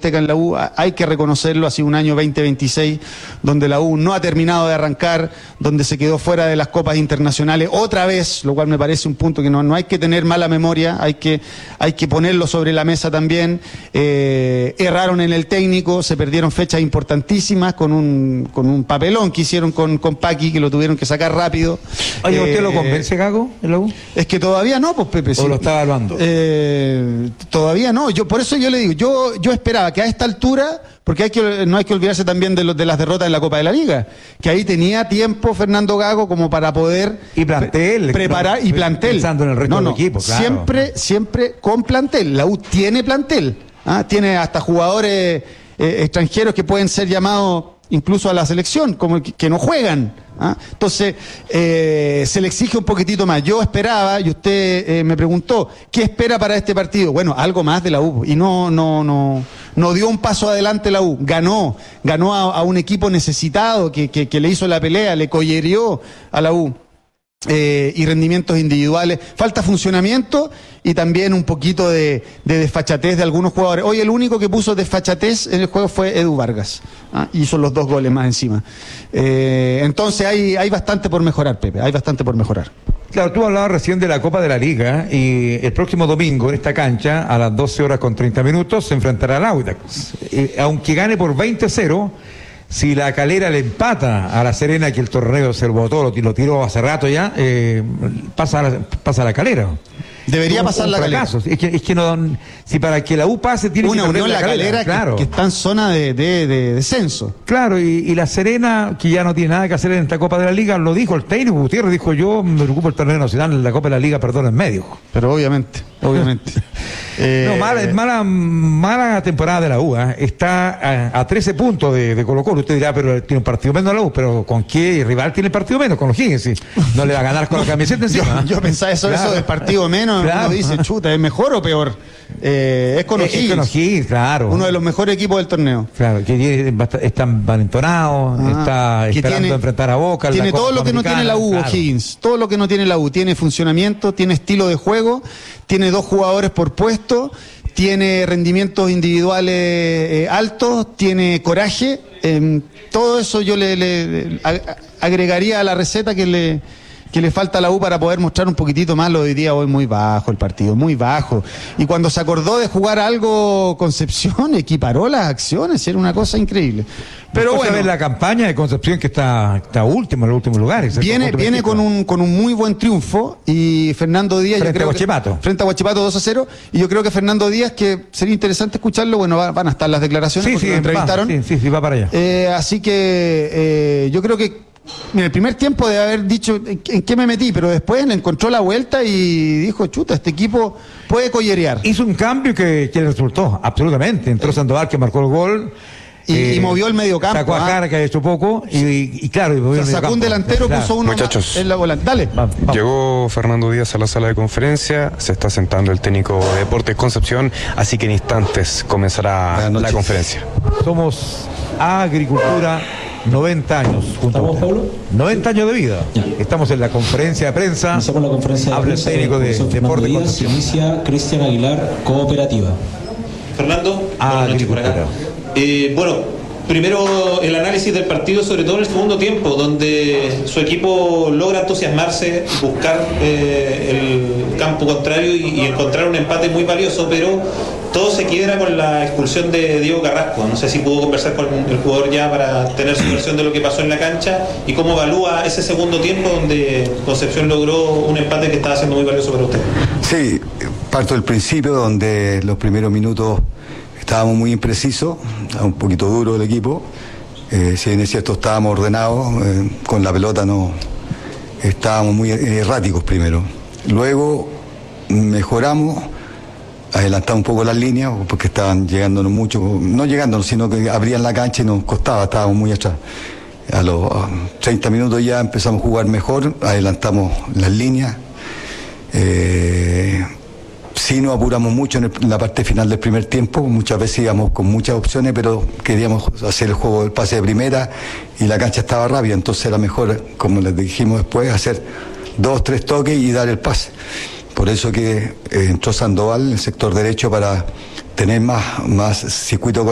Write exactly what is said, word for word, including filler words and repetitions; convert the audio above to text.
Huasteca en la U, hay que reconocerlo, ha sido un año veinte veintiséis donde la U no ha terminado de arrancar, donde se quedó fuera de las copas internacionales otra vez, lo cual me parece un punto que no, no hay que tener mala memoria, hay que, hay que ponerlo sobre la mesa también. Eh, erraron en el técnico, se perdieron fechas importantísimas con un, con un papelón que hicieron con, con Paqui, que lo tuvieron que sacar rápido. Oye, ¿usted eh, lo convence, Gago, en la U? Es que todavía no, pues Pepe. ¿O sí. lo está evaluando? Eh, todavía no, yo por eso yo le digo, yo, yo esperaba que a esta altura, porque hay que, no hay que olvidarse también de, los, de las derrotas en la Copa de la Liga, que ahí tenía tiempo Fernando Gago como para poder y plantel, pre preparar no, y plantel. Pensando en el resto no, no, del equipo, claro. Siempre, siempre con plantel. La U tiene plantel, ¿ah? Tiene hasta jugadores eh, extranjeros que pueden ser llamados incluso a la selección, como que, que no juegan. ¿Ah? Entonces, eh, se le exige un poquitito más. Yo esperaba, y usted eh, me preguntó, ¿qué espera para este partido? Bueno, algo más de la U. Y no, no, no, no dio un paso adelante la U. Ganó, ganó a, a un equipo necesitado que, que, que le hizo la pelea, le collerió a la U. Eh, y rendimientos individuales, falta funcionamiento y también un poquito de, de desfachatez de algunos jugadores. Hoy el único que puso desfachatez en el juego fue Edu Vargas, ¿ah? Hizo los dos goles más encima. Eh, entonces hay, hay bastante por mejorar, Pepe, hay bastante por mejorar. Claro, tú hablabas recién de la Copa de la Liga y el próximo domingo en esta cancha a las doce horas con treinta minutos se enfrentará al Audax. Eh, aunque gane por veinte a cero, si la Calera le empata a la Serena, que el torneo se lo botó, lo, lo tiró hace rato ya, eh, pasa, a la, pasa a la Calera. Debería un, pasar un la Calera. Es que, es que no, si para que la U pase tiene una que unión la Calera, calera claro. que, que está en zona de, de, de descenso. Claro, y, y la Serena, que ya no tiene nada que hacer en esta Copa de la Liga, lo dijo el técnico Gutiérrez, dijo yo me preocupo el torneo nacional, en la Copa de la Liga, perdón, en medio. Pero obviamente, obviamente. eh, no, mala, mala, mala temporada de la U, ¿eh? Está a, a trece puntos de, de Colo Colo. Usted dirá, pero tiene un partido menos la U, pero ¿con qué rival tiene el partido menos? Con los Higgins, sí. No le va a ganar con la camiseta encima. yo, yo pensaba eso, claro. eso del partido menos, claro. Uno dice, chuta, ¿es mejor o peor? Eh, es con los Higgins. Es con los Higgins, claro. Uno de los mejores equipos del torneo. Claro, que están valentonados, ah, está esperando tiene, enfrentar a Boca. Tiene todo lo que no tiene la U, claro. Higgins, todo lo que no tiene la U. Tiene funcionamiento, tiene estilo de juego, tiene dos jugadores por puesto, tiene rendimientos individuales eh, altos, tiene coraje. Eh, todo eso yo le, le, le agregaría a la receta que le... que le falta a la U para poder mostrar un poquitito más. Lo de hoy día, hoy muy bajo el partido, muy bajo. Y cuando se acordó de jugar algo Concepción, equiparó las acciones, era una cosa increíble. Pero Después bueno, ver la campaña de Concepción, que está, está último en los últimos lugares. Viene, viene con un, con un muy buen triunfo, y Fernando Díaz... Frente yo creo a Huachipato. Que, frente a Huachipato dos a cero, y yo creo que Fernando Díaz, que sería interesante escucharlo, bueno, va, van a estar las declaraciones, sí, porque sí, lo entrevistaron. Va, sí, sí, sí, va para allá. Eh, así que eh, yo creo que en el primer tiempo de haber dicho en qué me metí, pero después le encontró la vuelta y dijo, chuta, este equipo puede collerear. Hizo un cambio que, que le resultó, absolutamente. Entró Sandoval, que marcó el gol. Y, eh, y movió el medio campo. Sacó a Jara, que ha hecho poco, y, y, y claro, y movió o sea, el sacó un delantero, claro. puso uno Muchachos, en la volante. Dale. Va, llegó Fernando Díaz a la sala de conferencia, se está sentando el técnico de Deportes Concepción, así que en instantes comenzará la conferencia. Somos Agricultura, noventa años juntos. ¿Estamos, Pablo? noventa años de vida. Ya. Estamos en la conferencia de prensa. Iniciamos la conferencia de Habla prensa el técnico de, de Deportes Concepción. Inicia Cristian Aguilar, Cooperativa. Fernando, buenas noches por acá. Eh, bueno, primero el análisis del partido, sobre todo en el segundo tiempo, donde su equipo logra entusiasmarse, buscar eh, el campo contrario y, y encontrar un empate muy valioso, pero todo se quiebra con la expulsión de Diego Carrasco. No sé si pudo conversar con el jugador ya para tener su versión de lo que pasó en la cancha y cómo evalúa ese segundo tiempo donde Concepción logró un empate que estaba siendo muy valioso para usted. Sí, parto del principio, donde los primeros minutos estábamos muy imprecisos, un poquito duro el equipo. Eh, si bien es cierto, estábamos ordenados, eh, con la pelota no estábamos muy erráticos primero. Luego mejoramos, adelantamos un poco las líneas, porque estaban llegándonos mucho, no llegándonos, sino que abrían la cancha y nos costaba, estábamos muy atrás. A los treinta minutos ya empezamos a jugar mejor, adelantamos las líneas. Eh, Sí nos apuramos mucho en, el, en la parte final del primer tiempo, muchas veces íbamos con muchas opciones, pero queríamos hacer el juego del pase de primera y la cancha estaba rápida, entonces era mejor, como les dijimos después, hacer dos, tres toques y dar el pase. Por eso que eh, entró Sandoval en el sector derecho para tener más, más circuito